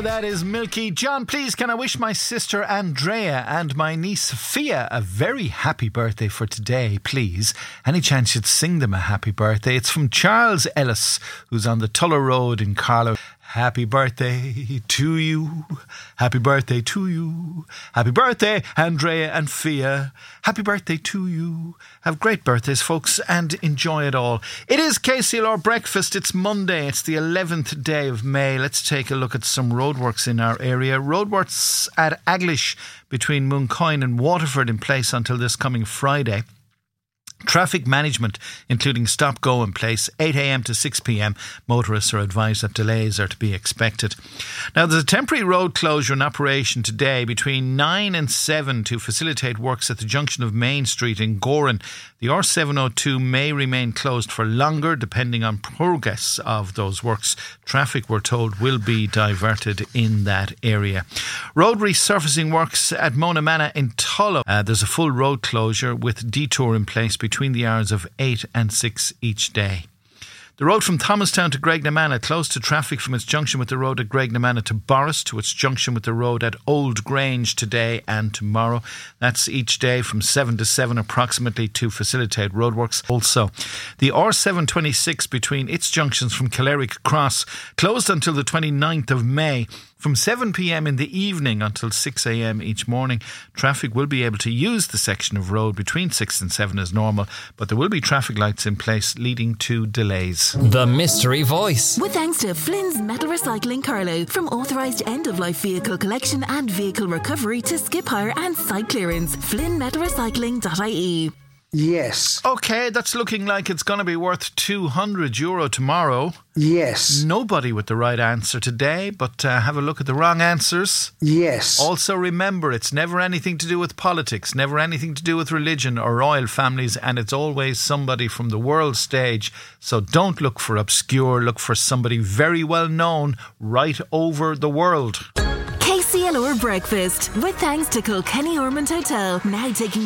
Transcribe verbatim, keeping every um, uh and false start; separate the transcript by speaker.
Speaker 1: That is Milky. John, please can I wish my sister Andrea and my niece Sophia a very happy birthday for today, please? Any chance you'd sing them a happy birthday? It's from Charles Ellis, who's on the Tuller Road in Carlow. Happy birthday to you. Happy birthday to you. Happy birthday, Andrea and Fia. Happy birthday to you. Have great birthdays, folks, and enjoy it all. It is K C L R Breakfast. It's Monday. It's the eleventh day of May. Let's take a look at some roadworks in our area. Roadworks at Aglish between Mooncoin and Waterford in place until this coming Friday. Traffic management, including stop-go in place, eight a.m. to six p.m. Motorists are advised that delays are to be expected. Now, there's a temporary road closure in operation today between nine and seven to facilitate works at the junction of Main Street in Goran. The R seven oh two may remain closed for longer, depending on progress of those works. Traffic, we're told, will be diverted in that area. Road resurfacing works at Mona Manor in Tullow. Uh, there's a full road closure with detour in place between the hours of eight and six each day. The road from Thomastown to Graignamanagh closed to traffic from its junction with the road at Graignamanagh to Borris to its junction with the road at Old Grange today and tomorrow. That's each day from seven to seven approximately to facilitate roadworks. Also, the R seven twenty-six between its junctions from Kilerick Cross closed until the twenty-ninth of May. From seven p.m. in the evening until six a.m. each morning, traffic will be able to use the section of road between six and seven as normal, but there will be traffic lights in place leading to delays.
Speaker 2: The Mystery Voice.
Speaker 3: With thanks to Flynn's Metal Recycling Carlow. From authorised end-of-life vehicle collection and vehicle recovery to skip hire and site clearance. flynn metal recycling dot I E.
Speaker 4: Yes.
Speaker 1: OK, that's looking like it's going to be worth two hundred euro tomorrow.
Speaker 4: Yes.
Speaker 1: Nobody with the right answer today, but uh, have a look at the wrong answers.
Speaker 4: Yes.
Speaker 1: Also remember, it's never anything to do with politics, never anything to do with religion or royal families, and it's always somebody from the world stage. So don't look for obscure, look for somebody very well known right over the world.
Speaker 3: K C L R Breakfast. With thanks to Kilkenny Ormond Hotel. Now taking